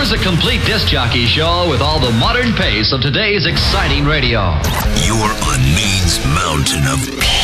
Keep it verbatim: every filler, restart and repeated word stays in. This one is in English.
Here's a complete disc jockey show with all the modern pace of today's exciting radio. You're on Maine's mountain of